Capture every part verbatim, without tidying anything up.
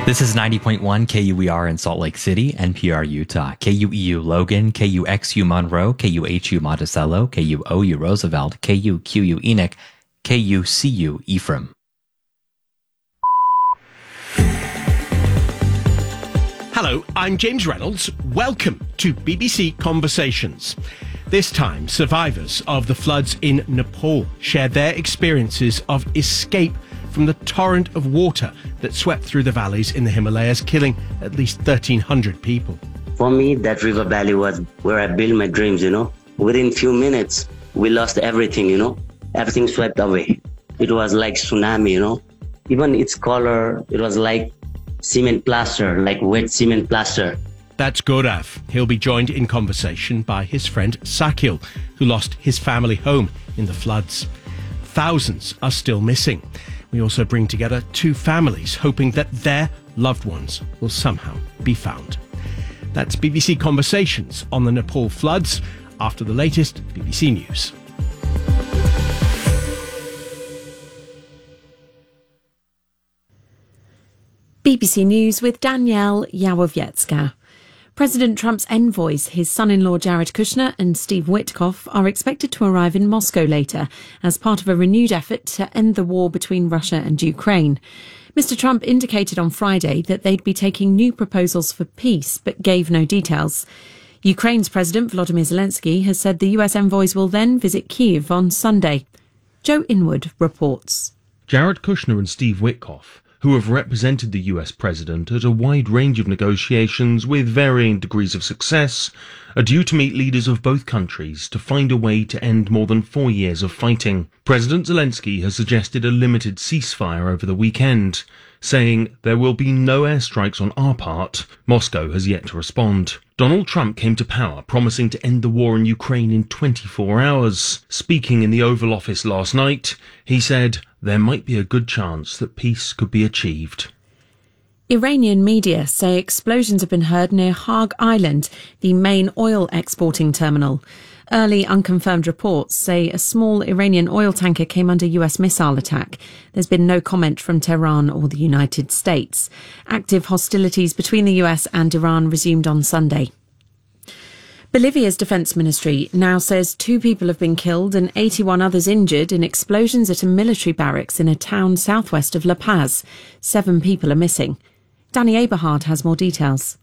This is ninety point one K U E R in Salt Lake City, N P R Utah, K U E U Logan, K U X U Monroe, K U H U Monticello, K U O U Roosevelt, K U Q U Enoch, K U C U Ephraim. Hello, I'm James Reynolds. Welcome to B B C Conversations. This time, survivors of the floods in Nepal share their experiences of escape from the torrent of water that swept through the valleys in the Himalayas, killing at least thirteen hundred people. For me, that river valley was where I built my dreams, you know. Within few minutes, we lost everything, you know. Everything swept away. It was like tsunami, you know. Even its color, it was like cement plaster, like wet cement plaster. That's Gaurav. He'll be joined in conversation by his friend Sakil, who lost his family home in the floods. Thousands are still missing. We also bring together two families, hoping that their loved ones will somehow be found. That's B B C Conversations on the Nepal floods after the latest B B C News. B B C News with Danielle Yawowiecka. President Trump's envoys, his son-in-law Jared Kushner and Steve Witkoff, are expected to arrive in Moscow later as part of a renewed effort to end the war between Russia and Ukraine. Mister Trump indicated on Friday that they'd be taking new proposals for peace, but gave no details. Ukraine's President Volodymyr Zelensky has said the U S envoys will then visit Kyiv on Sunday. Joe Inwood reports. Jared Kushner and Steve Witkoff, who have represented the U S president at a wide range of negotiations with varying degrees of success, are due to meet leaders of both countries to find a way to end more than four years of fighting. President Zelensky has suggested a limited ceasefire over the weekend, saying there will be no airstrikes on our part. Moscow has yet to respond. Donald Trump came to power promising to end the war in Ukraine in twenty-four hours. Speaking in the Oval Office last night, he said there might be a good chance that peace could be achieved. Iranian media say explosions have been heard near Hague Island, the main oil exporting terminal. Early unconfirmed reports say a small Iranian oil tanker came under U S missile attack. There's been no comment from Tehran or the United States. Active hostilities between the U S and Iran resumed on Sunday. Bolivia's defence ministry now says two people have been killed and eighty-one others injured in explosions at a military barracks in a town southwest of La Paz. Seven people are missing. Danny Aberhard has more details.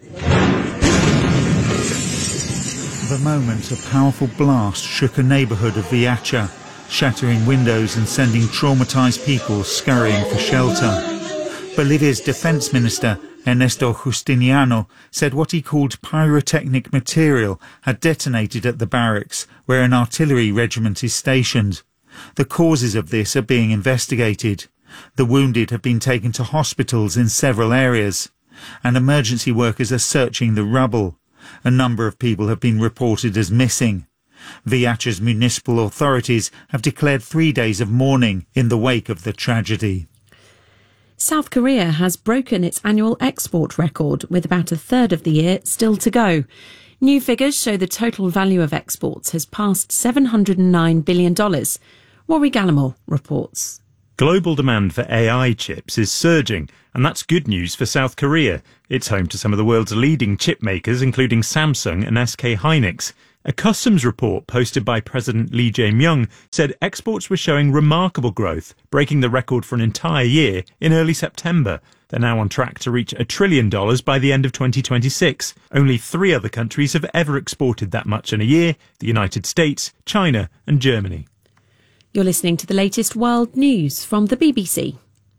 The moment a powerful blast shook a neighbourhood of Viacha, shattering windows and sending traumatised people scurrying for shelter. Bolivia's defence minister, Ernesto Justiniano, said what he called pyrotechnic material had detonated at the barracks, where an artillery regiment is stationed. The causes of this are being investigated. The wounded have been taken to hospitals in several areas, and emergency workers are searching the rubble. A number of people have been reported as missing. Viacha's municipal authorities have declared three days of mourning in the wake of the tragedy. South Korea has broken its annual export record, with about a third of the year still to go. New figures show the total value of exports has passed seven hundred nine billion dollars. Rory Gallimore reports. Global demand for A I chips is surging, and that's good news for South Korea. It's home to some of the world's leading chip makers, including Samsung and S K Hynix. A customs report posted by President Lee Jae-myung said exports were showing remarkable growth, breaking the record for an entire year in early September. They're now on track to reach a trillion dollars by the end of twenty twenty-six. Only three other countries have ever exported that much in a year: the United States, China and Germany. You're listening to the latest world news from the B B C.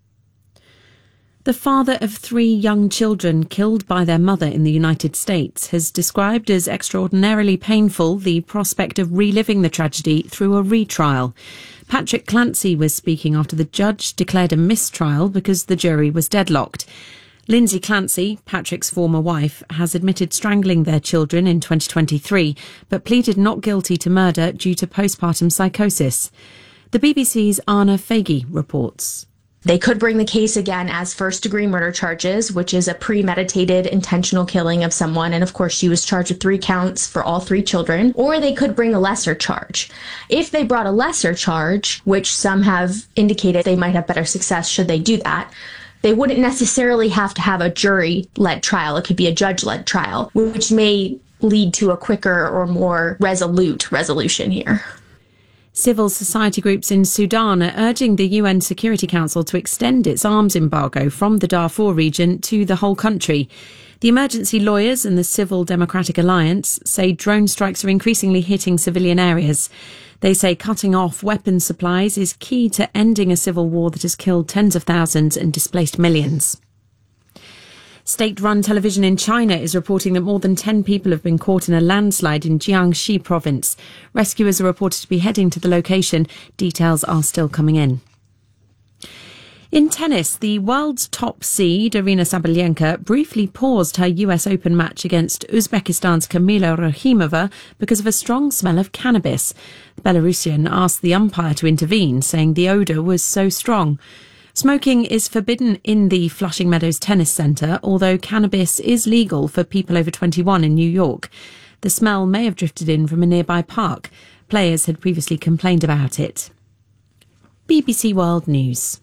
The father of three young children killed by their mother in the United States has described as extraordinarily painful the prospect of reliving the tragedy through a retrial. Patrick Clancy was speaking after the judge declared a mistrial because the jury was deadlocked. Lindsay Clancy, Patrick's former wife, has admitted strangling their children in twenty twenty-three, but pleaded not guilty to murder due to postpartum psychosis. The B B C's Anna Fagey reports. They could bring the case again as first-degree murder charges, which is a premeditated, intentional killing of someone. And of course, she was charged with three counts for all three children. Or they could bring a lesser charge. If they brought a lesser charge, which some have indicated they might have better success should they do that, they wouldn't necessarily have to have a jury-led trial. It could be a judge-led trial, which may lead to a quicker or more resolute resolution here. Civil society groups in Sudan are urging the U N Security Council to extend its arms embargo from the Darfur region to the whole country. The emergency lawyers and the Civil Democratic Alliance say drone strikes are increasingly hitting civilian areas. They say cutting off weapons supplies is key to ending a civil war that has killed tens of thousands and displaced millions. State-run television in China is reporting that more than ten people have been caught in a landslide in Jiangxi province. Rescuers are reported to be heading to the location. Details are still coming in. In tennis, the world's top seed, Aryna Sabalenka, briefly paused her U S Open match against Uzbekistan's Kamila Rakhimova because of a strong smell of cannabis. The Belarusian asked the umpire to intervene, saying the odour was so strong. Smoking is forbidden in the Flushing Meadows Tennis Centre, although cannabis is legal for people over twenty-one in New York. The smell may have drifted in from a nearby park. Players had previously complained about it. B B C World News.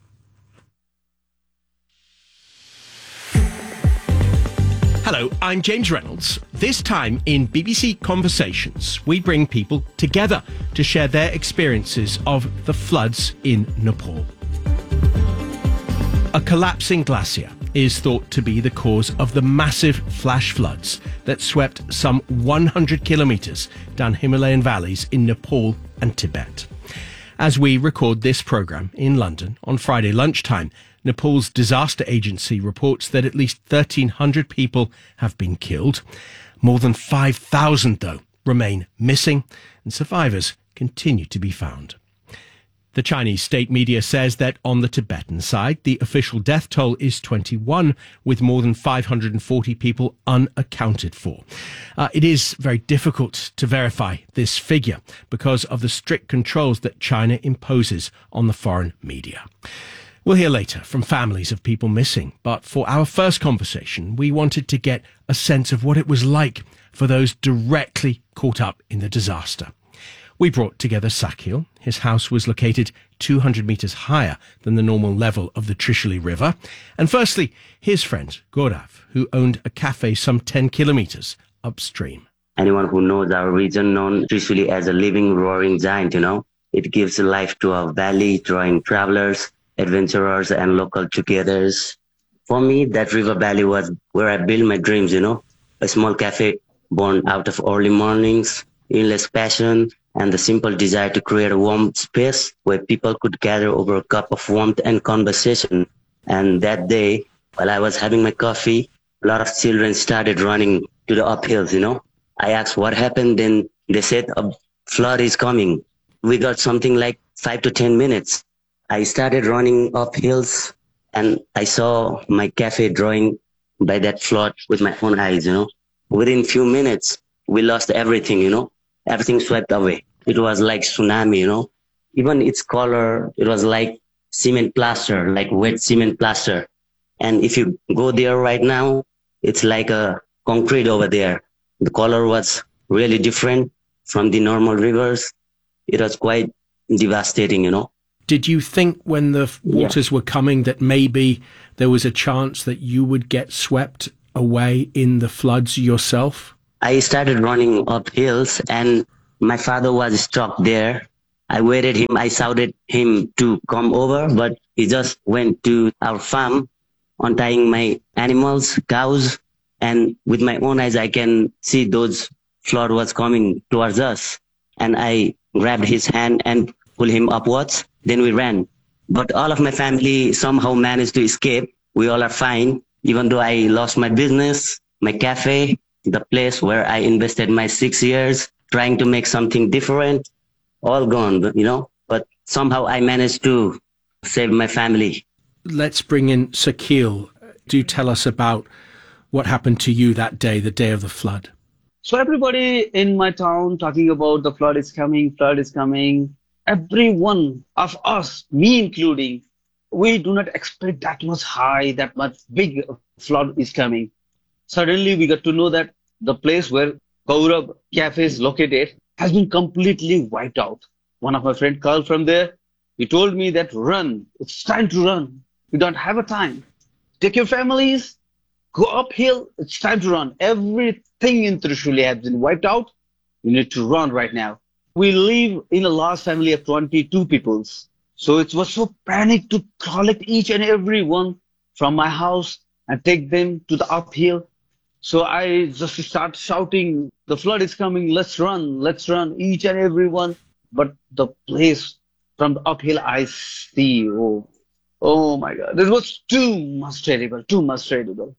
Hello, I'm James Reynolds. This time in B B C Conversations, we bring people together to share their experiences of the floods in Nepal. A collapsing glacier is thought to be the cause of the massive flash floods that swept some one hundred kilometres down Himalayan valleys in Nepal and Tibet. As we record this programme in London on Friday lunchtime, Nepal's disaster agency reports that at least thirteen hundred people have been killed. More than five thousand, though, remain missing, and survivors continue to be found. The Chinese state media says that on the Tibetan side, the official death toll is twenty-one, with more than five hundred forty people unaccounted for. Uh, it is very difficult to verify this figure because of the strict controls that China imposes on the foreign media. We'll hear later from families of people missing, but for our first conversation, we wanted to get a sense of what it was like for those directly caught up in the disaster. We brought together Sakhil. His house was located two hundred metres higher than the normal level of the Trishuli River. And firstly, his friend, Gaurav, who owned a cafe some ten kilometres upstream. Anyone who knows our region known Trishuli as a living, roaring giant, you know. It gives life to our valley, drawing travellers, adventurers, and local togethers. For me, that river valley was where I built my dreams, you know. A small cafe born out of early mornings, endless passion, and the simple desire to create a warm space where people could gather over a cup of warmth and conversation. And that day, while I was having my coffee, a lot of children started running to the uphills, you know. I asked what happened, then they said a flood is coming. We got something like five to ten minutes. I started running up hills, and I saw my cafe drawing by that flood with my own eyes, you know. Within few minutes, we lost everything, you know. Everything swept away. It was like tsunami, you know. Even its color, it was like cement plaster, like wet cement plaster. And if you go there right now, it's like a concrete over there. The color was really different from the normal rivers. It was quite devastating, you know. Did you think when the waters yeah. were coming that maybe there was a chance that you would get swept away in the floods yourself? I started running up hills and my father was stuck there. I waited him, I shouted him to come over, but he just went to our farm, untying my animals, cows, and with my own eyes I can see those flood was coming towards us. And I grabbed his hand and pulled him upwards. Then we ran. But all of my family somehow managed to escape. We all are fine, even though I lost my business, my cafe, the place where I invested my six years trying to make something different, all gone, you know. But somehow I managed to save my family. Let's bring in Sakhil. Do tell us about what happened to you that day, the day of the flood. So everybody in my town talking about the flood is coming, flood is coming. Every one of us, me including, we do not expect that much high, that much big flood is coming. Suddenly we got to know that the place where Gaurav Cafe is located has been completely wiped out. One of my friends called from there. He told me that run, it's time to run. We don't have a time. Take your families, go uphill. It's time to run. Everything in Trishuli has been wiped out. You need to run right now. We live in a large family of twenty-two peoples. So it was so panic to collect each and every one from my house and take them to the uphill. So I just start shouting, the flood is coming, let's run, let's run, each and every one. But the place from the uphill I see, oh, oh my God, this was too much terrible, too much terrible.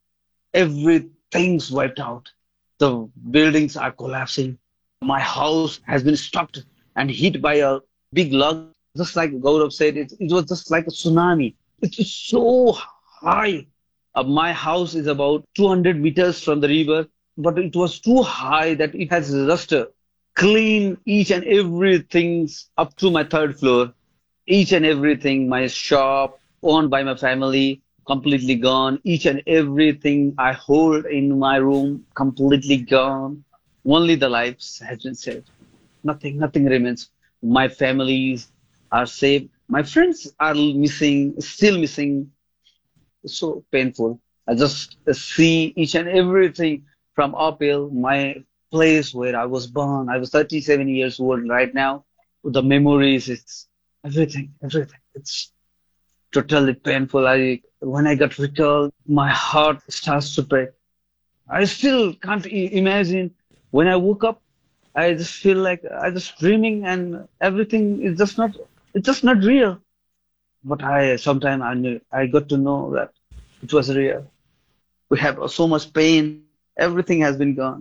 Everything's wiped out. The buildings are collapsing. My house has been stopped and hit by a big log. Just like Gaurav said, it, it was just like a tsunami. It's so high. Uh, my house is about two hundred meters from the river, but it was too high that it has just uh, cleaned each and everything up to my third floor. Each and everything, my shop owned by my family, completely gone. Each and everything I hold in my room, completely gone. Only the lives has been saved. Nothing, nothing remains. My families are safe. My friends are missing, still missing. It's so painful. I just see each and everything from uphill, my place where I was born. I was thirty-seven years old right now. The memories, it's everything, everything. It's totally painful. I when I got recalled, my heart starts to break. I still can't I- imagine. When I woke up, I just feel like I just dreaming and everything is just not, it's just not real. But I, sometime I knew, I got to know that it was real. We have so much pain. Everything has been gone.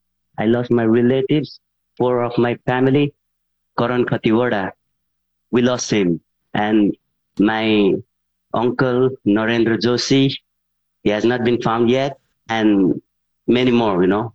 I lost my relatives, four of my family, Karan Khatiwada. We lost him. And my uncle, Narendra Joshi, he has not been found yet. And many more, you know.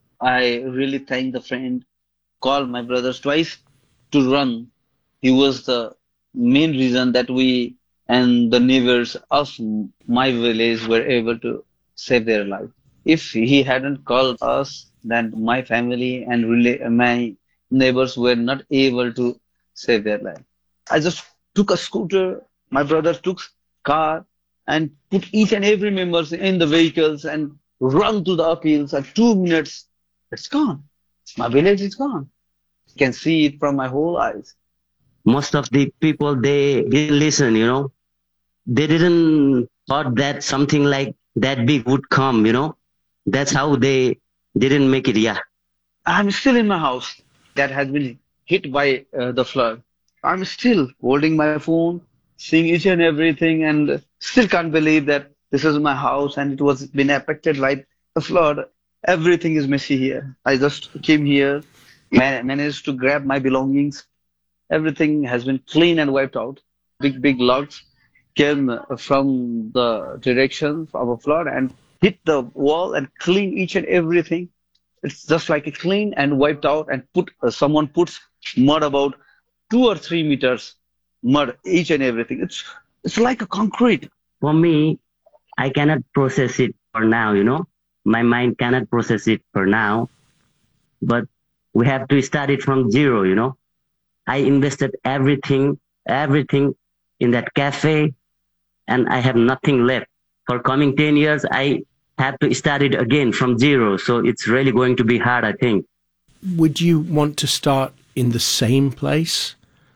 I really thank the friend, called my brothers twice to run. He was the main reason that we and the neighbors of my village were able to save their life. If he hadn't called us, then my family and rela- my neighbors were not able to save their life. I just took a scooter, my brother took car and put each and every members in the vehicles and run to the uphills. At two minutes, it's gone. My village is gone. You can see it from my whole eyes. Most of the people, they didn't listen, you know. They didn't thought that something like that big would come, you know. That's how they didn't make it, yeah. I'm still in my house that has been hit by uh, the flood. I'm still holding my phone, seeing each and everything, and still can't believe that this is my house and it was been affected by the flood. Everything is messy here. I just came here, man- managed to grab my belongings. Everything has been clean and wiped out. Big, big logs came from the direction of a flood and hit the wall and clean each and everything. It's just like a clean and wiped out and put uh, someone puts mud about two or three meters mud each and everything. It's it's like a concrete. For me, I cannot process it for now, you know. My mind cannot process it for now. But we have to start it from zero, you know. I invested everything, everything in that cafe, and I have nothing left. For coming ten years, I have to start it again from zero. So it's really going to be hard, I think. Would you want to start in the same place?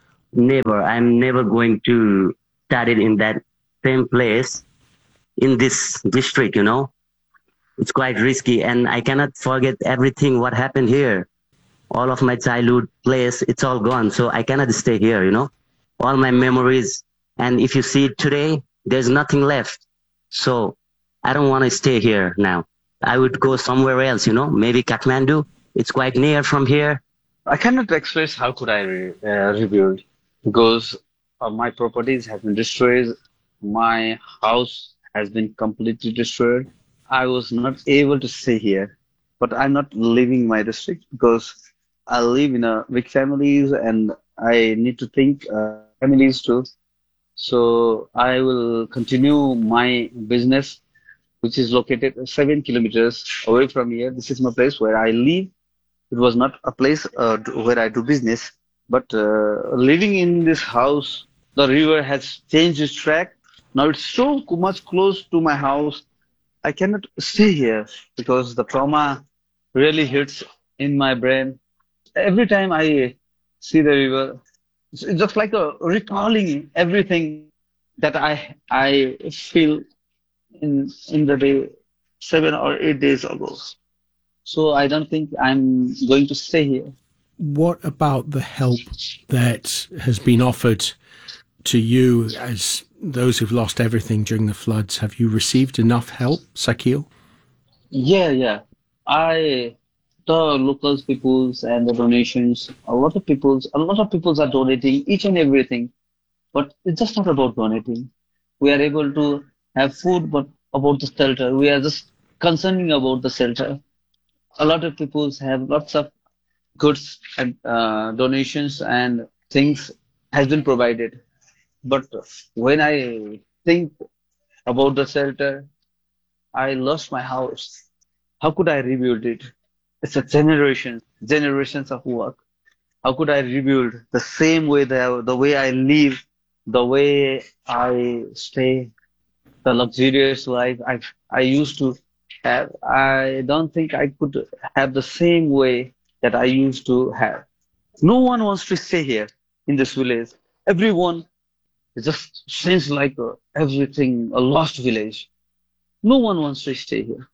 Never. I'm never going to start it in that same place in this district, you know. It's quite risky, and I cannot forget everything what happened here. All of my childhood place, it's all gone. So I cannot stay here, you know. All my memories. And if you see it today, there's nothing left. So I don't want to stay here now. I would go somewhere else, you know, maybe Kathmandu. It's quite near from here. I cannot express how could I re- uh, rebuild because uh, my properties have been destroyed. My house has been completely destroyed. I was not able to stay here, but I'm not leaving my district because I live in a big families and I need to think uh, families too. So I will continue my business, which is located seven kilometers away from here. This is my place where I live. It was not a place uh, where I do business, but uh, living in this house, the river has changed its track. Now it's so much close to my house. I cannot stay here because the trauma really hits in my brain. Every time I see the river, it's it's just like a recalling everything that I I feel in in the day seven or eight days ago. So I don't think I'm going to stay here. What about the help that has been offered to you as those who've lost everything during the floods? Have you received enough help, Sakil? Yeah, yeah. I the local peoples and the donations. A lot of peoples, a lot of peoples are donating each and everything. But it's just not about donating. We are able to have food, but about the shelter. We are just concerning about the shelter. A lot of peoples have lots of goods and uh, donations and things has been provided. But when I think about the shelter, I lost my house. How could I rebuild it? It's a generation, generations of work. How could I rebuild the same way that the way I live, the way I stay, the luxurious life I I used to have? I don't think I could have the same way that I used to have. No one wants to stay here in this village. Everyone, it just seems like uh, everything a lost village. No one wants to stay here.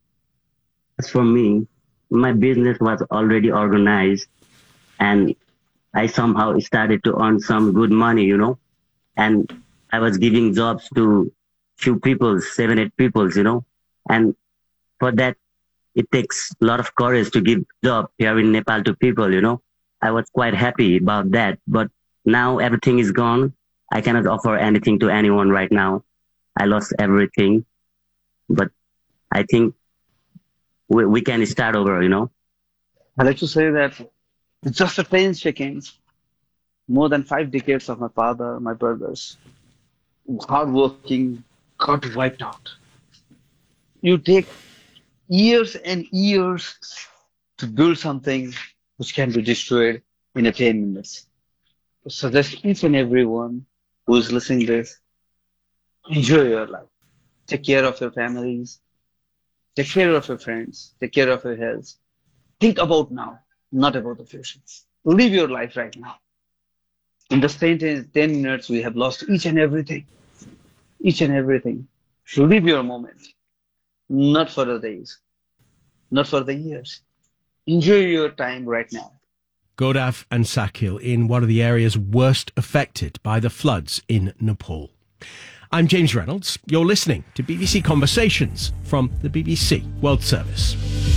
As for me, my business was already organized and I somehow started to earn some good money, you know, and I was giving jobs to few people, seven, eight people, you know, and for that, it takes a lot of courage to give job here in Nepal to people, you know. I was quite happy about that, but now everything is gone. I cannot offer anything to anyone right now. I lost everything, but I think we, we can start over, you know. I like to say that it's just a ten seconds. More than five decades of my father, my brothers, hardworking, got wiped out. You take years and years to build something which can be destroyed in a ten minutes. So suggest each and everyone who is listening to this, enjoy your life. Take care of your families. Take care of your friends. Take care of your health. Think about now, not about the future. Live your life right now. In the same ten minutes, we have lost each and everything. Each and everything. So live your moment. Not for the days. Not for the years. Enjoy your time right now. Gaurav and Sakil in one of the areas worst affected by the floods in Nepal. I'm James Reynolds. You're listening to B B C Conversations from the B B C World Service.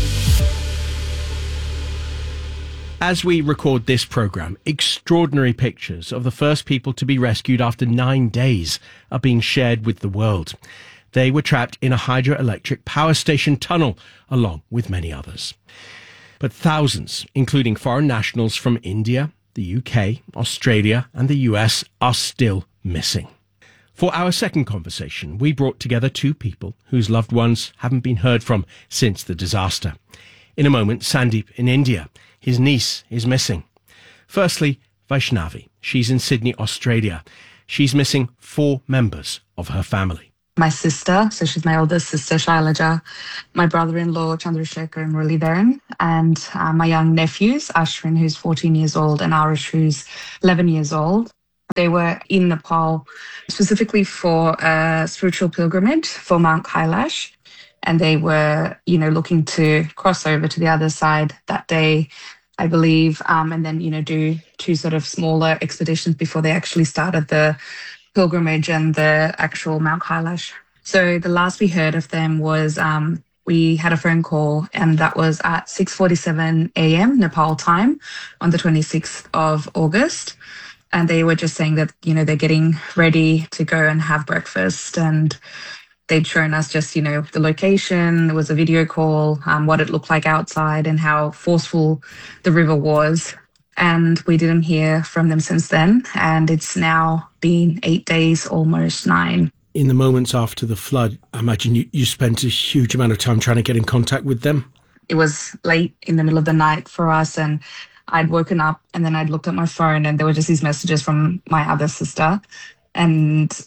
As we record this programme, extraordinary pictures of the first people to be rescued after nine days are being shared with the world. They were trapped in a hydroelectric power station tunnel, along with many others. But thousands, including foreign nationals from India, the U K, Australia and the U S, are still missing. For our second conversation, we brought together two people whose loved ones haven't been heard from since the disaster. In a moment, Sandeep in India. His niece is missing. Firstly, Vaishnavi. She's in Sydney, Australia. She's missing four members of her family. My sister, so she's my older sister, Shailaja, my brother-in-law, Chandrasekhar and Muralidharan, and uh, my young nephews, Ashwin, who's fourteen years old, and Arish, who's eleven years old. They were in Nepal specifically for a spiritual pilgrimage for Mount Kailash, and they were, you know, looking to cross over to the other side that day, I believe, um, and then, you know, do two sort of smaller expeditions before they actually started the pilgrimage and the actual Mount Kailash. So the last we heard of them was um, we had a phone call, and that was at six forty-seven a.m. Nepal time on the twenty-sixth of August. And they were just saying that, you know, they're getting ready to go and have breakfast, and they'd shown us just, you know, the location. There was a video call, um, what it looked like outside and how forceful the river was. And we didn't hear from them since then. And it's now been eight days, almost nine. In the moments after the flood, I imagine you, you spent a huge amount of time trying to get in contact with them. It was late in the middle of the night for us, and I'd woken up and then I'd looked at my phone and there were just these messages from my other sister. And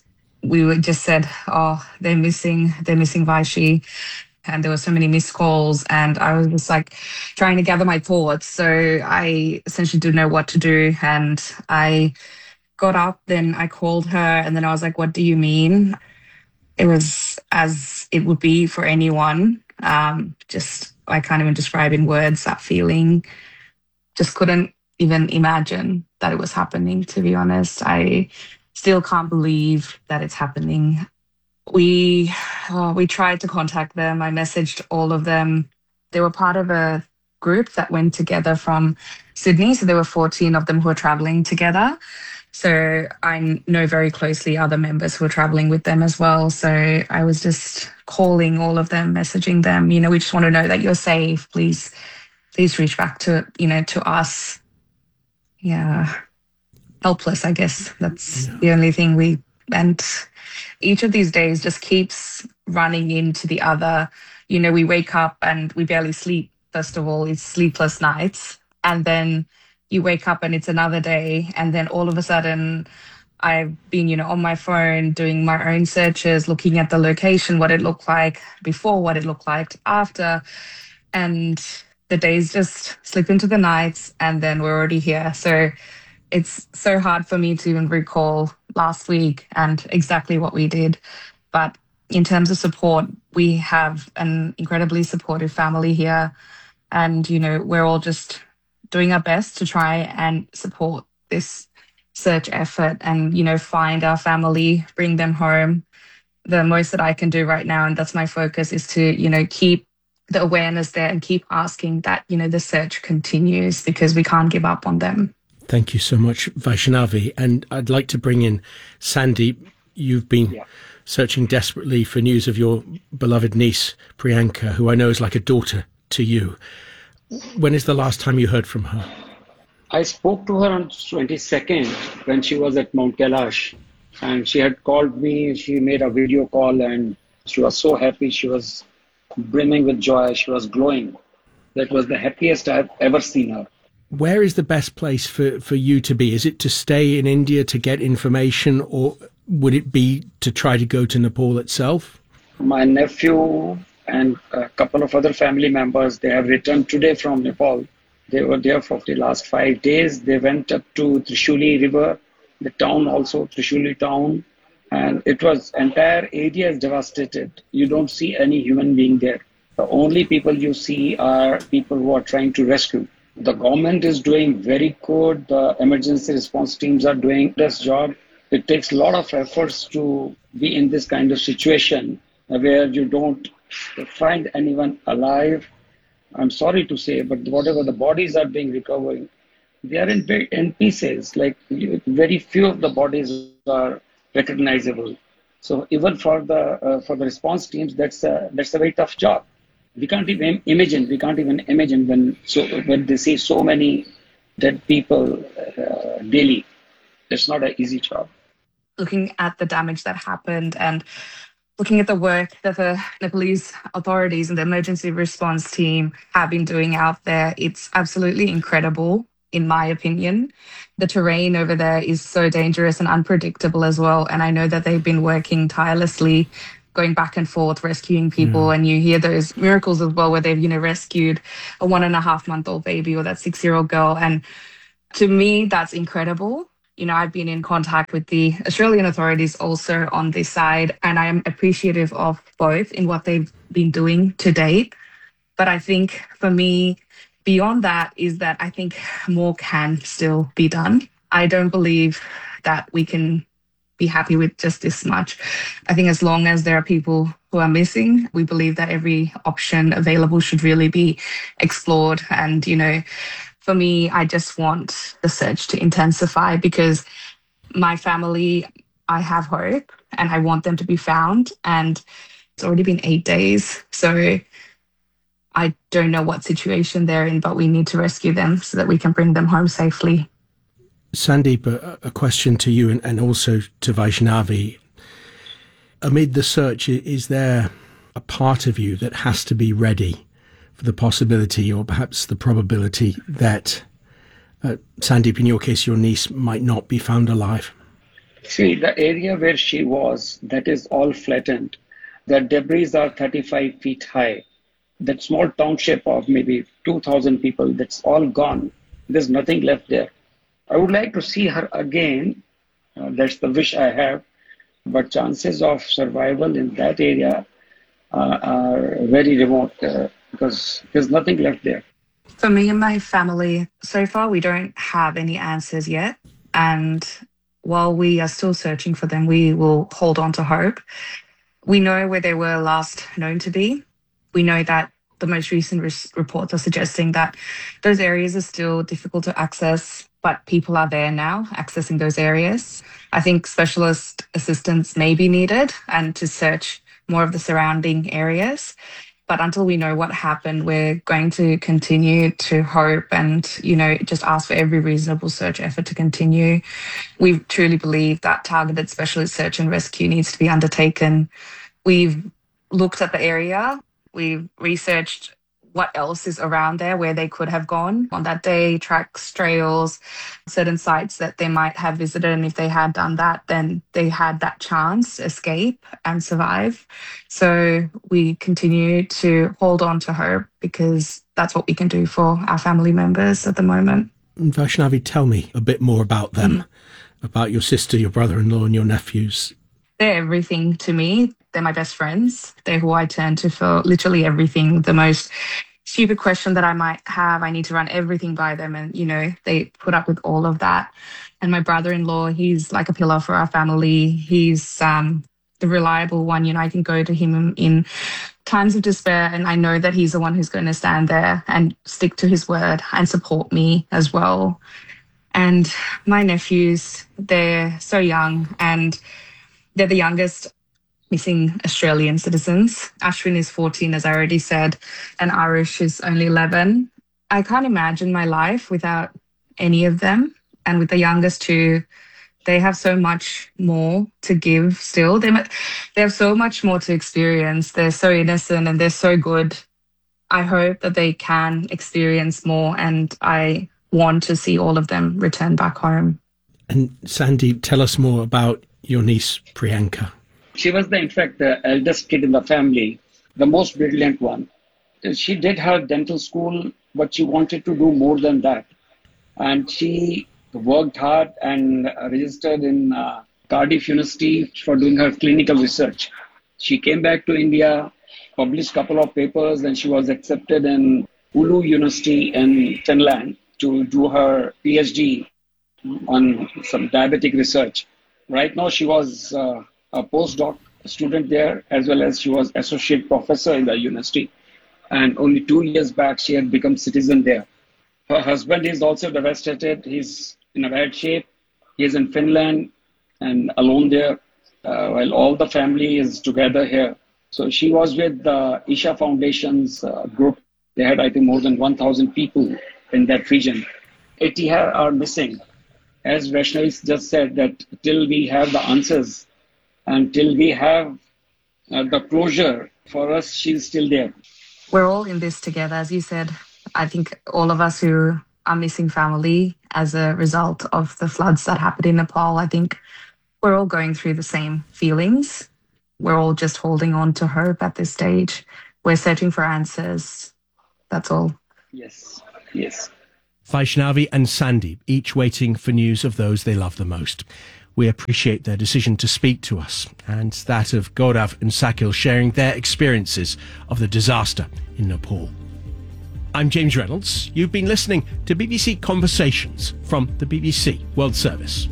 we were just said, oh, they're missing, they're missing Vaishi. And there were so many missed calls, and I was just like trying to gather my thoughts. So I essentially didn't know what to do. And I got up, then I called her, and then I was like, what do you mean? It was as it would be for anyone. Um, just, I can't even describe in words that feeling. Just couldn't even imagine that it was happening, to be honest. I still can't believe that it's happening. We uh, we tried to contact them. I messaged all of them. They were part of a group that went together from Sydney. So there were fourteen of them who were traveling together. So I know very closely other members who were traveling with them as well. So I was just calling all of them, messaging them. You know, we just want to know that you're safe. Please, please reach back to, you know, to us. Yeah. Helpless, I guess. That's yeah. the only thing we... And each of these days just keeps running into the other. You know, we wake up and we barely sleep. First of all, it's sleepless nights. And then you wake up and it's another day. And then all of a sudden, I've been, you know, on my phone doing my own searches, looking at the location, what it looked like before, what it looked like after. And the days just slip into the nights, and then we're already here. So it's so hard for me to even recall last week and exactly what we did. But in terms of support, we have an incredibly supportive family here. And, you know, we're all just doing our best to try and support this search effort and, you know, find our family, bring them home. The most that I can do right now, and that's my focus, is to, you know, keep the awareness there and keep asking that, you know, the search continues, because we can't give up on them. Thank you so much, Vaishnavi. And I'd like to bring in Sandeep. You've been yeah. searching desperately for news of your beloved niece, Priyanka, who I know is like a daughter to you. When is the last time you heard from her? I spoke to her on twenty-second when she was at Mount Kailash, and she had called me. She made a video call and she was so happy. She was brimming with joy. She was glowing. That was the happiest I've ever seen her. Where is the best place for, for you to be? Is it to stay in India to get information, or would it be to try to go to Nepal itself? My nephew and a couple of other family members, they have returned today from Nepal. They were there for the last five days. They went up to Trishuli River, the town also, Trishuli town. And it was, entire area is devastated. You don't see any human being there. The only people you see are people who are trying to rescue. The government is doing very good. The emergency response teams are doing this job. It takes a lot of efforts to be in this kind of situation where you don't find anyone alive. I'm sorry to say, but whatever the bodies are being recovered, they are in, in pieces. Like very few of the bodies are recognizable. So even for the uh, for the response teams, that's a, that's a very tough job. We can't even imagine. We can't even imagine when so when they see so many dead people uh, daily. It's not an easy job. Looking at the damage that happened and looking at the work that the Nepalese authorities and the emergency response team have been doing out there, it's absolutely incredible, in my opinion. The terrain over there is so dangerous and unpredictable as well. And I know that they've been working tirelessly, going back and forth, rescuing people. Mm. And you hear those miracles as well, where they've, you know, rescued a one and a half month old baby or that six-year-old girl. And to me, that's incredible. You know, I've been in contact with the Australian authorities also on this side, and I am appreciative of both in what they've been doing to date. But I think for me, beyond that is that I think more can still be done. I don't believe that we can be happy with just this much. I think as long as there are people who are missing, we believe that every option available should really be explored. And, you know, for me, I just want the search to intensify, because my family, I have hope and I want them to be found. And it's already been eight days. So I don't know what situation they're in, but we need to rescue them so that we can bring them home safely. Sandeep, a, a question to you and, and also to Vaishnavi. Amid the search, is there a part of you that has to be ready for the possibility or perhaps the probability that, uh, Sandeep, in your case, your niece might not be found alive? See, the area where she was, that is all flattened. The debris are thirty-five feet high. That small township of maybe two thousand people, that's all gone. There's nothing left there. I would like to see her again. Uh, that's the wish I have. But chances of survival in that area uh, are very remote uh, because there's nothing left there. For me and my family, so far we don't have any answers yet. And while we are still searching for them, we will hold on to hope. We know where they were last known to be. We know that the most recent res- reports are suggesting that those areas are still difficult to access, but people are there now accessing those areas. I think specialist assistance may be needed and to search more of the surrounding areas. But until we know what happened, we're going to continue to hope and, you know, just ask for every reasonable search effort to continue. We truly believe that targeted specialist search and rescue needs to be undertaken. We've looked at the area. We've researched what else is around there, where they could have gone on that day, tracks, trails, certain sites that they might have visited. And if they had done that, then they had that chance to escape and survive. So we continue to hold on to hope because that's what we can do for our family members at the moment. Vaishnavi, tell me a bit more about them, mm. about your sister, your brother-in-law and your nephews. They're everything to me. They're my best friends. They're who I turn to for literally everything. The most stupid question that I might have, I need to run everything by them. And, you know, they put up with all of that. And my brother-in-law, he's like a pillar for our family. He's um, the reliable one. You know, I can go to him in times of despair, and I know that he's the one who's going to stand there and stick to his word and support me as well. And my nephews, they're so young, and they're the youngest missing Australian citizens. Ashwin is fourteen, as I already said, and Arish is only eleven. I can't imagine my life without any of them. And with the youngest two, they have so much more to give still. They, they have so much more to experience. They're so innocent and they're so good. I hope that they can experience more, and I want to see all of them return back home. And Sandy, tell us more about your niece, Priyanka. She was, the, in fact, the eldest kid in the family, the most brilliant one. She did her dental school, but she wanted to do more than that. And she worked hard and registered in uh, Cardiff University for doing her clinical research. She came back to India, published a couple of papers, and she was accepted in Oulu University in Finland to do her PhD on some diabetic research. Right now, she was uh, a postdoc student there, as well as she was associate professor in the university. And only two years back, she had become citizen there. Her husband is also devastated. He's in a bad shape. He is in Finland and alone there, uh, while all the family is together here. So she was with the Isha Foundation's uh, group. They had, I think, more than one thousand people in that region. eighty are missing. As Vaishnavi just said, that till we have the answers and till we have uh, the closure, for us, she's still there. We're all in this together. As you said, I think all of us who are missing family as a result of the floods that happened in Nepal, I think we're all going through the same feelings. We're all just holding on to hope at this stage. We're searching for answers. That's all. Yes, yes. Vaishnavi and Sandeep, each waiting for news of those they love the most. We appreciate their decision to speak to us, and that of Gaurav and Sakil sharing their experiences of the disaster in Nepal. I'm James Reynolds. You've been listening to B B C Conversations from the B B C World Service.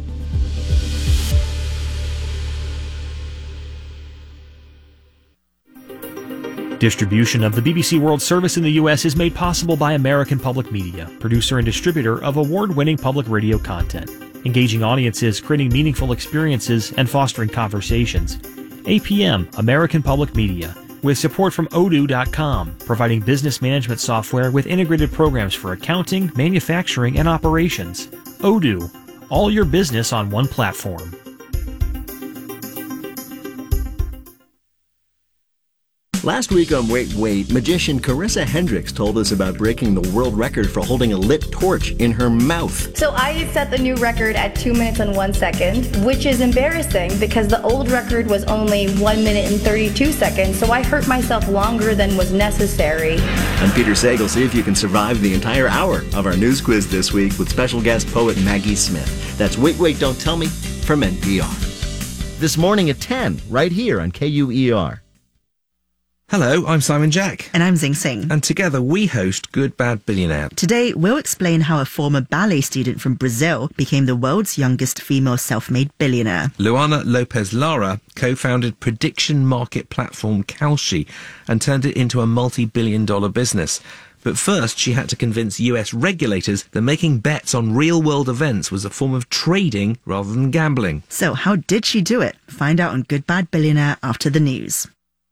Distribution of the B B C World Service in the U S is made possible by American Public Media, producer and distributor of award-winning public radio content, engaging audiences, creating meaningful experiences, and fostering conversations. A P M, American Public Media, with support from Odoo dot com, providing business management software with integrated programs for accounting, manufacturing, and operations. Odoo, all your business on one platform. Last week on Wait, Wait, magician Carissa Hendricks told us about breaking the world record for holding a lit torch in her mouth. So I set the new record at two minutes and one second, which is embarrassing because the old record was only one minute and thirty-two seconds, so I hurt myself longer than was necessary. I'm Peter Sagal. See if you can survive the entire hour of our news quiz this week with special guest poet Maggie Smith. That's Wait, Wait, Don't Tell Me from N P R. This morning at ten, right here on K U E R. Hello, I'm Simon Jack. And I'm Zing Sing. And together we host Good Bad Billionaire. Today, we'll explain how a former ballet student from Brazil became the world's youngest female self-made billionaire. Luana Lopez Lara co-founded prediction market platform Kalshi and turned it into a multi-billion dollar business. But first, she had to convince U S regulators that making bets on real-world events was a form of trading rather than gambling. So how did she do it? Find out on Good Bad Billionaire after the news.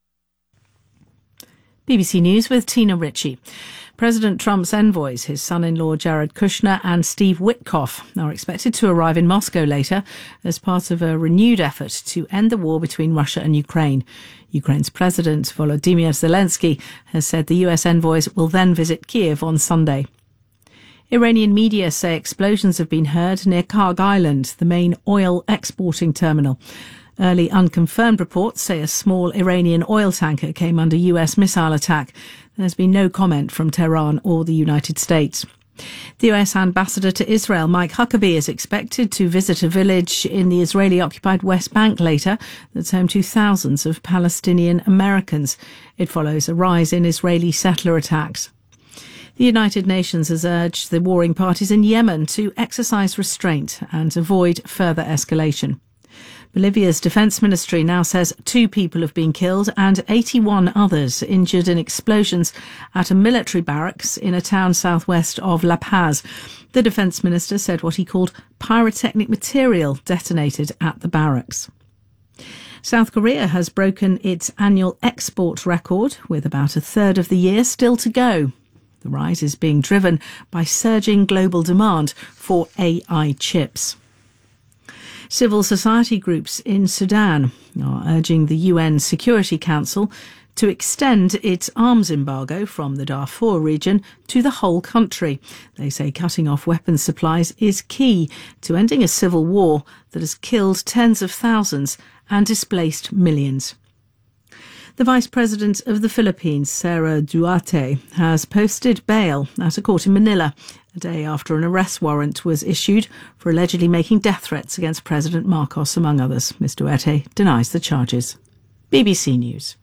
B B C News with Tina Ritchie. President Trump's envoys, his son-in-law Jared Kushner and Steve Witkoff, are expected to arrive in Moscow later as part of a renewed effort to end the war between Russia and Ukraine. Ukraine's President Volodymyr Zelensky has said the U S envoys will then visit Kiev on Sunday. Iranian media say explosions have been heard near Karg Island, the main oil exporting terminal. Early unconfirmed reports say a small Iranian oil tanker came under U S missile attack. There's been no comment from Tehran or the United States. The U S ambassador to Israel, Mike Huckabee, is expected to visit a village in the Israeli-occupied West Bank later that's home to thousands of Palestinian Americans. It follows a rise in Israeli settler attacks. The United Nations has urged the warring parties in Yemen to exercise restraint and avoid further escalation. Bolivia's defence ministry now says two people have been killed and eighty-one others injured in explosions at a military barracks in a town southwest of La Paz. The defence minister said what he called pyrotechnic material detonated at the barracks. South Korea has broken its annual export record, with about a third of the year still to go. The rise is being driven by surging global demand for A I chips. Civil society groups in Sudan are urging the U N Security Council to extend its arms embargo from the Darfur region to the whole country. They say cutting off weapons supplies is key to ending a civil war that has killed tens of thousands and displaced millions. The Vice President of the Philippines, Sara Duarte, has posted bail at a court in Manila a day after an arrest warrant was issued for allegedly making death threats against President Marcos, among others. Miz Duarte denies the charges. B B C News.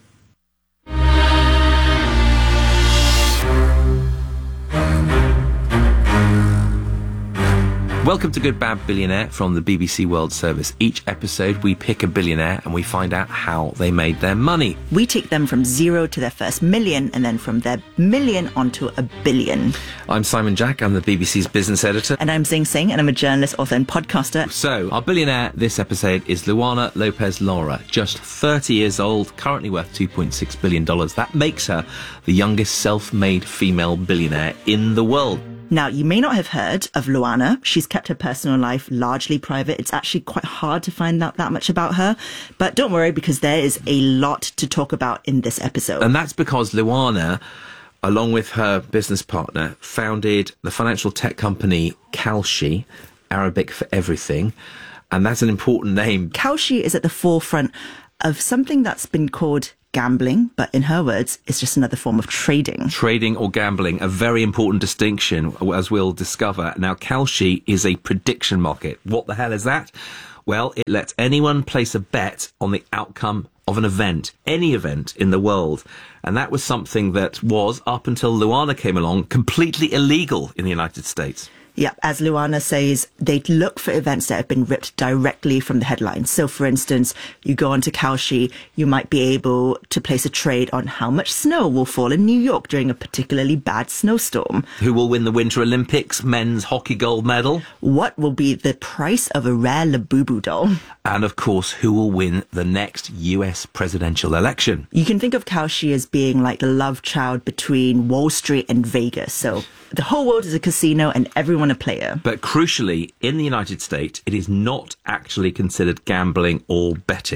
Welcome to Good Bad Billionaire from the B B C World Service. Each episode we pick a billionaire and we find out how they made their money. We take them from zero to their first million and then from their million onto a billion. I'm Simon Jack, I'm the B B C's business editor. And I'm Zing Sing, and I'm a journalist, author and podcaster. So, our billionaire this episode is Luana Lopez Lara, just thirty years old, currently worth two point six billion dollars. That makes her the youngest self-made female billionaire in the world. Now, you may not have heard of Luana. She's kept her personal life largely private. It's actually quite hard to find out that much about her. But don't worry, because there is a lot to talk about in this episode. And that's because Luana, along with her business partner, founded the financial tech company Kalshi, Arabic for everything. And that's an important name. Kalshi is at the forefront of something that's been called gambling, but in her words, it's just another form of trading. Trading or gambling, a very important distinction, as we'll discover. Now, Kalshi is a prediction market. What the hell is that? Well, it lets anyone place a bet on the outcome of an event, any event in the world. And that was something that was, up until Luana came along, completely illegal in the United States. Yeah, as Luana says, they look for events that have been ripped directly from the headlines. So, for instance, you go onto Kalshi, you might be able to place a trade on how much snow will fall in New York during a particularly bad snowstorm. Who will win the Winter Olympics men's hockey gold medal? What will be the price of a rare Labubu doll? And, of course, who will win the next U S presidential election? You can think of Kalshi as being like the love child between Wall Street and Vegas. So the whole world is a casino and everyone a player. But crucially, in the United States, it is not actually considered gambling or betting.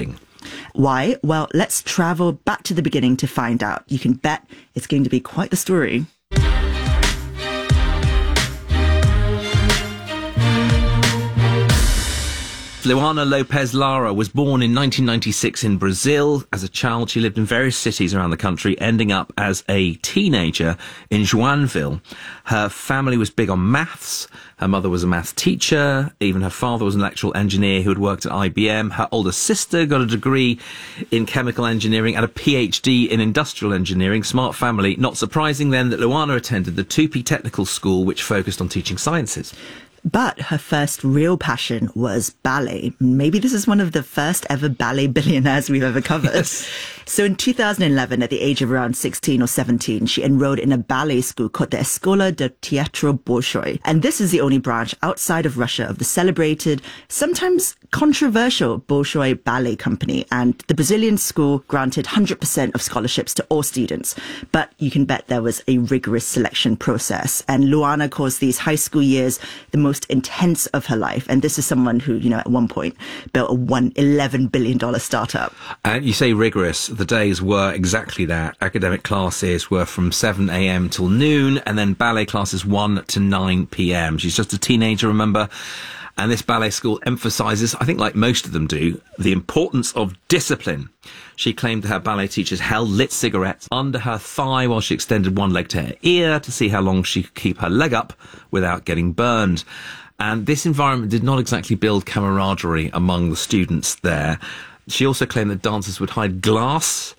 Why? Well, let's travel back to the beginning to find out. You can bet it's going to be quite the story. Luana Lopez Lara was born in nineteen ninety-six in Brazil. As a child, she lived in various cities around the country, ending up as a teenager in Joinville. Her family was big on maths. Her mother was a maths teacher. Even her father was an electrical engineer who had worked at I B M. Her older sister got a degree in chemical engineering and a P H D in industrial engineering. Smart family. Not surprising then that Luana attended the Tupi Technical School, which focused on teaching sciences. But her first real passion was ballet. Maybe this is one of the first ever ballet billionaires we've ever covered. Yes. So in two thousand eleven, at the age of around sixteen or seventeen, she enrolled in a ballet school called the Escola de Teatro Bolshoi. And this is the only branch outside of Russia of the celebrated, sometimes controversial Bolshoi Ballet Company. And the Brazilian school granted one hundred percent of scholarships to all students. But you can bet there was a rigorous selection process. And Luana calls these high school years the most intense of her life. And this is someone who, you know, at one point built a one eleven billion dollars startup. And you say rigorous. The days were exactly that. Academic classes were from seven a.m. till noon, and then ballet classes one to nine p.m. She's just a teenager, remember? And this ballet school emphasises, I think like most of them do, the importance of discipline. She claimed that her ballet teachers held lit cigarettes under her thigh while she extended one leg to her ear to see how long she could keep her leg up without getting burned. And this environment did not exactly build camaraderie among the students there. She also claimed that dancers would hide glass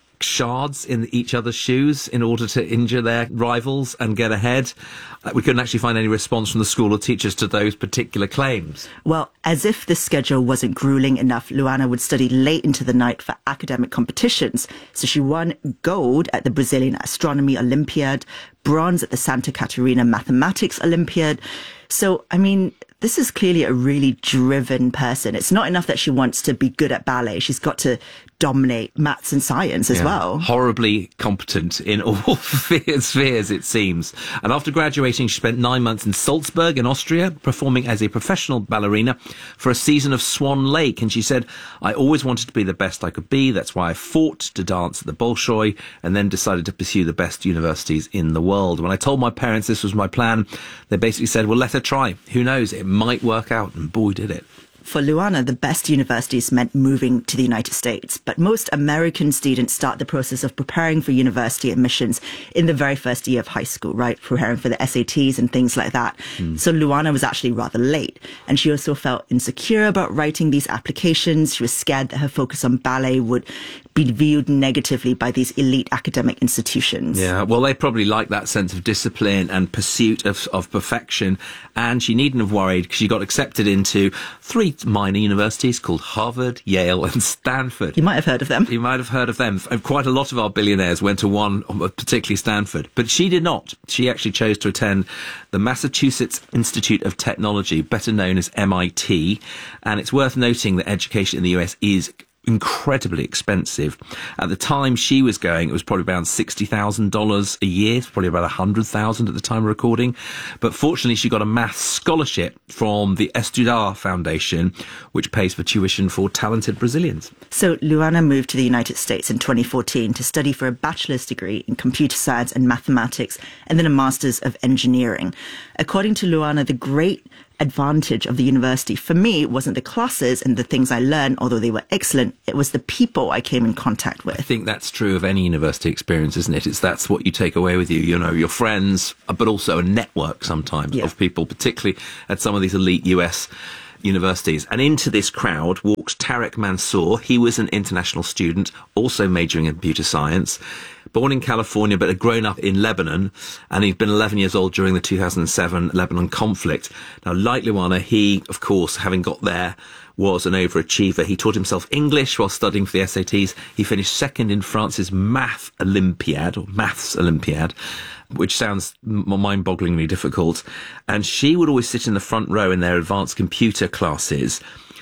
shards in each other's shoes in order to injure their rivals and get ahead. We couldn't actually find any response from the school or teachers to those particular claims. Well, as if the schedule wasn't grueling enough, Luana would study late into the night for academic competitions. So she won gold at the Brazilian Astronomy Olympiad, bronze at the Santa Catarina Mathematics Olympiad. So, I mean, this is clearly a really driven person. It's not enough that she wants to be good at ballet. She's got to dominate maths and science as yeah. well. Horribly competent in all spheres, it seems. And after graduating, she spent nine months in Salzburg in Austria, performing as a professional ballerina for a season of Swan Lake. And she said, I always wanted to be the best I could be. That's why I fought to dance at the Bolshoi and then decided to pursue the best universities in the world. When I told my parents this was my plan, they basically said, well, let her try. Who knows? It might work out. And boy, did it. For Luana, the best universities meant moving to the United States. But most American students start the process of preparing for university admissions in the very first year of high school, right? Preparing for the S A Ts and things like that. Mm. So Luana was actually rather late. And she also felt insecure about writing these applications. She was scared that her focus on ballet would be viewed negatively by these elite academic institutions. Yeah, well, they probably like that sense of discipline and pursuit of, of perfection. And she needn't have worried because she got accepted into three minor universities called Harvard, Yale and Stanford. You might have heard of them. You might have heard of them. Quite a lot of our billionaires went to one, particularly Stanford. But she did not. She actually chose to attend the Massachusetts Institute of Technology, better known as M I T. And it's worth noting that education in the U S is incredibly expensive. At the time she was going, it was probably around sixty thousand dollars a year. It's probably about one hundred thousand dollars at the time of recording. But fortunately, she got a maths scholarship from the Estudar Foundation, which pays for tuition for talented Brazilians. So Luana moved to the United States in twenty fourteen to study for a bachelor's degree in computer science and mathematics, and then a master's of engineering. According to Luana, the great advantage of the university for me wasn't the classes and the things I learned, although they were excellent. It was the people I came in contact with. I think that's true of any university experience, isn't it? It's that's what you take away with you, you know, your friends, but also a network sometimes yeah. of people, particularly at some of these elite U S universities. And into this crowd walked Tarek Mansour. He was an international student, also majoring in computer science. Born in California, but had grown up in Lebanon, and he'd been eleven years old during the two thousand seven Lebanon conflict. Now, like Luana, he, of course, having got there, was an overachiever. He taught himself English while studying for the S A Ts. He finished second in France's Math Olympiad, or Maths Olympiad, which sounds mind-bogglingly difficult. And she would always sit in the front row in their advanced computer classes.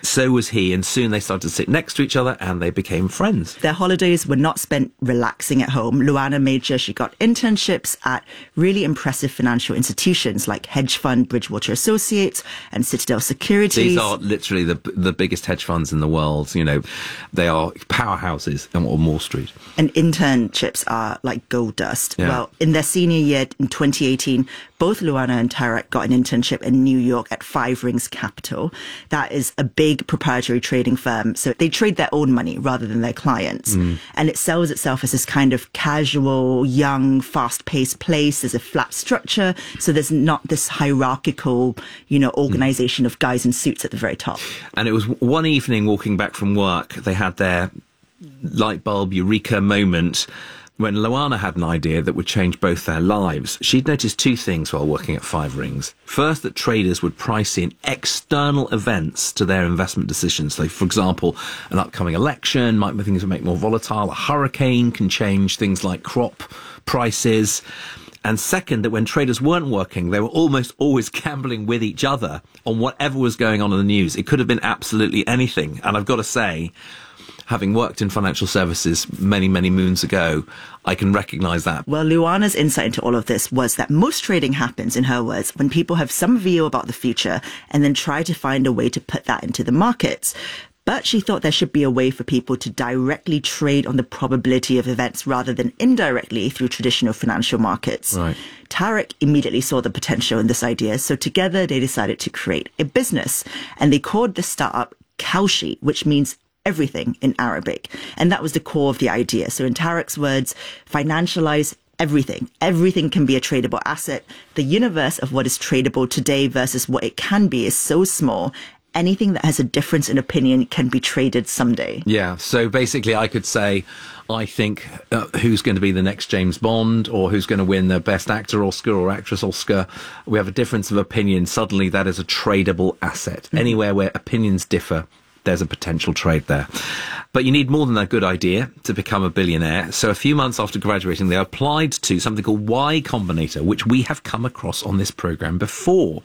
So was he, and soon they started to sit next to each other and they became friends. Their holidays were not spent relaxing at home. Luana made sure she got internships at really impressive financial institutions like hedge fund Bridgewater Associates and Citadel Securities. These are literally the the biggest hedge funds in the world. You know, they are powerhouses on Wall Street. And internships are like gold dust. Yeah. Well, in their senior year in twenty eighteen, both Luana and Tarek got an internship in New York at Five Rings Capital. That is a big proprietary trading firm. So they trade their own money rather than their clients. Mm. And it sells itself as this kind of casual, young, fast-paced place. There's a flat structure. So there's not this hierarchical, you know, organization mm. of guys in suits at the very top. And it was one evening walking back from work, they had their light bulb eureka moment when Luana had an idea that would change both their lives. She'd noticed two things while working at Five Rings. First, that traders would price in external events to their investment decisions. So, for example, an upcoming election might make things make more volatile. A hurricane can change things like crop prices. And second, that when traders weren't working, they were almost always gambling with each other on whatever was going on in the news. It could have been absolutely anything. And I've got to say, having worked in financial services many, many moons ago, I can recognise that. Well, Luana's insight into all of this was that most trading happens, in her words, when people have some view about the future and then try to find a way to put that into the markets. But she thought there should be a way for people to directly trade on the probability of events rather than indirectly through traditional financial markets. Right. Tarek immediately saw the potential in this idea, so together they decided to create a business. And they called the startup Kalshi, which means everything in Arabic. And that was the core of the idea. So in Tarek's words, financialize everything. Everything can be a tradable asset. The universe of what is tradable today versus what it can be is so small. Anything that has a difference in opinion can be traded someday. Yeah, so basically I could say, I think uh, who's going to be the next James Bond, or who's going to win the Best Actor Oscar or Actress Oscar. We have a difference of opinion. Suddenly that is a tradable asset. Mm-hmm. Anywhere where opinions differ, there's a potential trade there. But you need more than a good idea to become a billionaire. So a few months after graduating, they applied to something called Y Combinator, which we have come across on this programme before.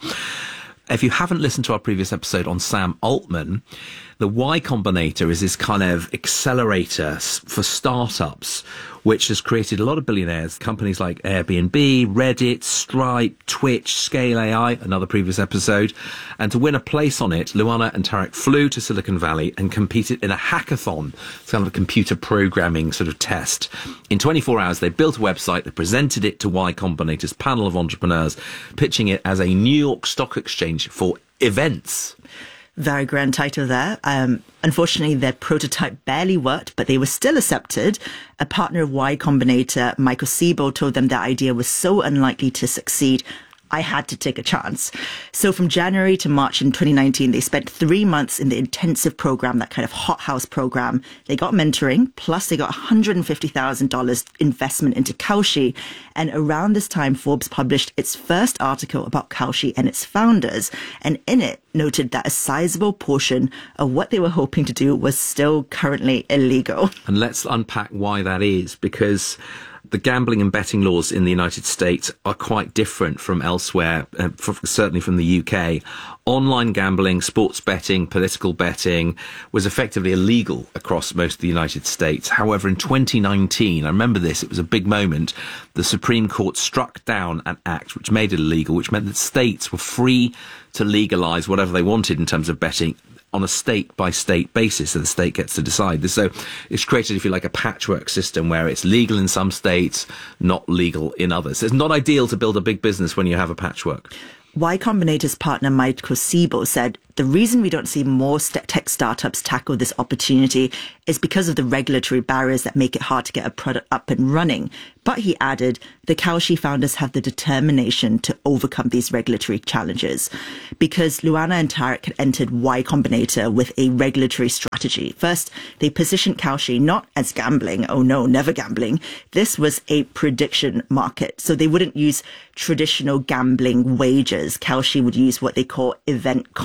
If you haven't listened to our previous episode on Sam Altman, the Y Combinator is this kind of accelerator for startups, which has created a lot of billionaires, companies like Airbnb, Reddit, Stripe, Twitch, Scale A I, another previous episode. And to win a place on it, Luana and Tarek flew to Silicon Valley and competed in a hackathon. It's kind of a computer programming sort of test. In twenty-four hours, they built a website, they presented it to Y Combinator's panel of entrepreneurs, pitching it as a New York Stock Exchange for events. Very grand title there. Um, unfortunately, their prototype barely worked, but they were still accepted. A partner of Y Combinator, Michael Siebel, told them their idea was so unlikely to succeed, I had to take a chance. So from January to March in twenty nineteen, they spent three months in the intensive program, that kind of hothouse program. They got mentoring, plus they got one hundred fifty thousand dollars investment into Kalshi. And around this time, Forbes published its first article about Kalshi and its founders. And in it, noted that a sizable portion of what they were hoping to do was still currently illegal. And let's unpack why that is, because the gambling and betting laws in the United States are quite different from elsewhere, uh, f- certainly from the U K. Online gambling, sports betting, political betting was effectively illegal across most of the United States. However, in twenty nineteen, I remember this, it was a big moment, the Supreme Court struck down an act which made it illegal, which meant that states were free to legalise whatever they wanted in terms of betting on a state-by-state basis, so the state gets to decide this. So it's created, if you like, a patchwork system where it's legal in some states, not legal in others. It's not ideal to build a big business when you have a patchwork. Y Combinator's partner Michael Siebel said, the reason we don't see more st- tech startups tackle this opportunity is because of the regulatory barriers that make it hard to get a product up and running. But he added, the Kalshi founders have the determination to overcome these regulatory challenges. Because Luana and Tarek had entered Y Combinator with a regulatory strategy. First, they positioned Kalshi not as gambling. Oh no, never gambling. This was a prediction market. So they wouldn't use traditional gambling wagers. Kalshi would use what they call event contracts.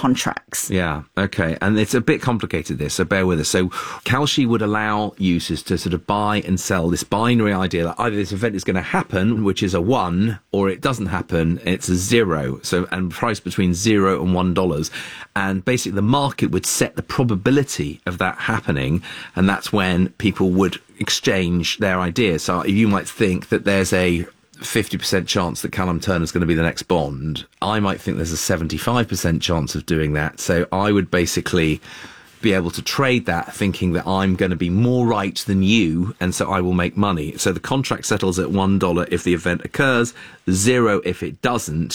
contracts. Yeah, okay. And it's a bit complicated, this, so bear with us. So Kalshi would allow users to sort of buy and sell this binary idea that either this event is going to happen, which is a one, or it doesn't happen, it's a zero. So, and price between zero and one dollar. And basically the market would set the probability of that happening, and that's when people would exchange their ideas. So you might think that there's a fifty percent chance that Callum Turner's going to be the next Bond. I might think there's a seventy-five percent chance of doing that. So I would basically be able to trade that thinking that I'm going to be more right than you, and so I will make money. So the contract settles at one dollar if the event occurs, zero if it doesn't.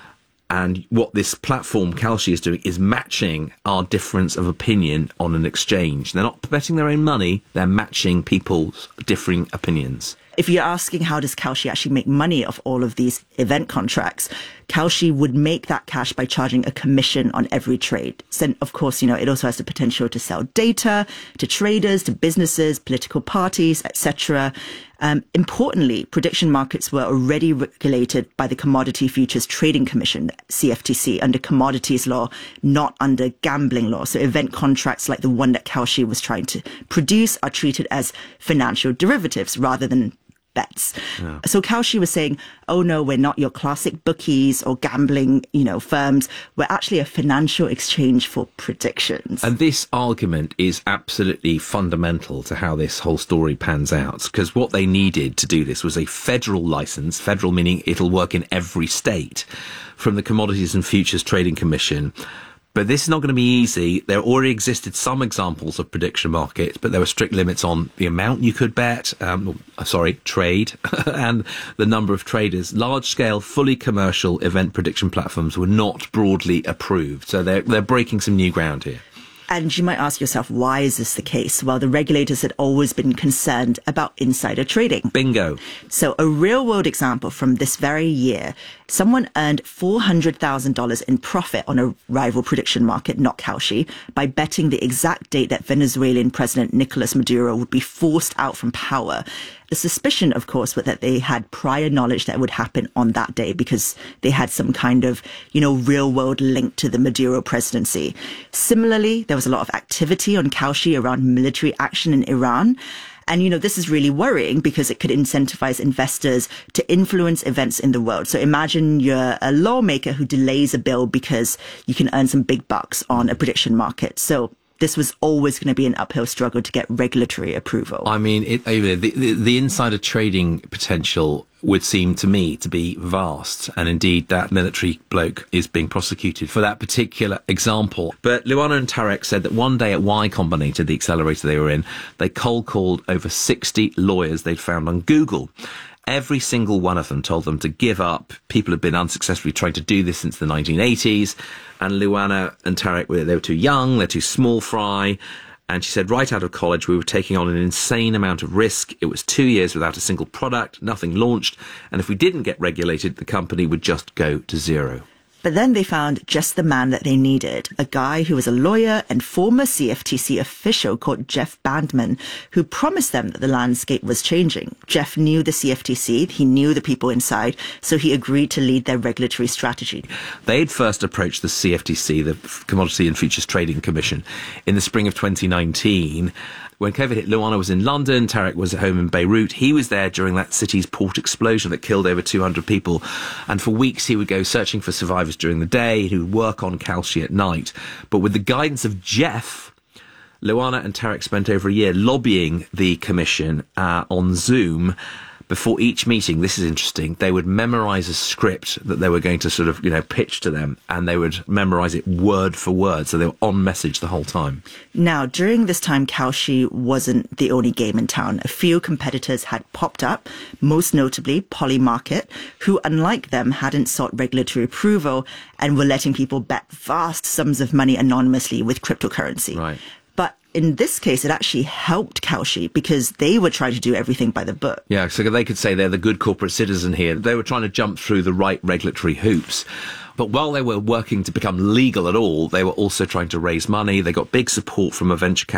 And what this platform, Kalshi, is doing is matching our difference of opinion on an exchange. They're not betting their own money, they're matching people's differing opinions. If you're asking how does Kalshi actually make money off all of these event contracts, Kalshi would make that cash by charging a commission on every trade. So, of course, you know, it also has the potential to sell data to traders, to businesses, political parties, et cetera. Um, importantly, prediction markets were already regulated by the Commodity Futures Trading Commission, C F T C, under commodities law, not under gambling law. So event contracts like the one that Kalshi was trying to produce are treated as financial derivatives rather than bets. Yeah. So Kalshi was saying, oh no, we're not your classic bookies or gambling, you know, firms. We're actually a financial exchange for predictions. And this argument is absolutely fundamental to how this whole story pans out, because what they needed to do this was a federal license, federal meaning it'll work in every state, from the Commodities and Futures Trading Commission. But this is not going to be easy. There already existed some examples of prediction markets, but there were strict limits on the amount you could bet, um, sorry, trade, and the number of traders. Large-scale, fully commercial event prediction platforms were not broadly approved. So they're, they're breaking some new ground here. And you might ask yourself, why is this the case? Well, the regulators had always been concerned about insider trading. Bingo. So a real-world example from this very year, someone earned four hundred thousand dollars in profit on a rival prediction market, not Kalshi, by betting the exact date that Venezuelan President Nicolas Maduro would be forced out from power. The suspicion, of course, was that they had prior knowledge that would happen on that day because they had some kind of, you know, real-world link to the Maduro presidency. Similarly, there was a lot of activity on Kalshi around military action in Iran. And, you know, this is really worrying because it could incentivize investors to influence events in the world. So imagine you're a lawmaker who delays a bill because you can earn some big bucks on a prediction market. So this was always going to be an uphill struggle to get regulatory approval. I mean, it, the, the, the insider trading potential would seem to me to be vast. And indeed, that military bloke is being prosecuted for that particular example. But Luana and Tarek said that one day at Y Combinator, the accelerator they were in, they cold called over sixty lawyers they'd found on Google. Every single one of them told them to give up. People have been unsuccessfully trying to do this since the nineteen eighties. And Luana and Tarek, they were too young, they're too small fry. And she said, right out of college, we were taking on an insane amount of risk. It was two years without a single product, nothing launched. And if we didn't get regulated, the company would just go to zero. But then they found just the man that they needed, a guy who was a lawyer and former C F T C official called Jeff Bandman, who promised them that the landscape was changing. Jeff knew the C F T C, he knew the people inside, so he agreed to lead their regulatory strategy. They'd first approached the C F T C, the Commodity and Futures Trading Commission, in the spring of twenty nineteen. When COVID hit, Luana was in London, Tarek was at home in Beirut. He was there during that city's port explosion that killed over two hundred people. And for weeks he would go searching for survivors during the day. He would work on Kalshi at night. But with the guidance of Jeff, Luana and Tarek spent over a year lobbying the commission uh, on Zoom. Before each meeting, this is interesting, they would memorize a script that they were going to sort of, you know, pitch to them, and they would memorize it word for word, so they were on message the whole time. Now, during this time, Kalshi wasn't the only game in town. A few competitors had popped up, most notably Polymarket, who, unlike them, hadn't sought regulatory approval and were letting people bet vast sums of money anonymously with cryptocurrency. Right. But in this case, it actually helped Kalshi because they were trying to do everything by the book. Yeah, so they could say they're the good corporate citizen here. They were trying to jump through the right regulatory hoops. But while they were working to become legal at all, they were also trying to raise money. They got big support from a venture capital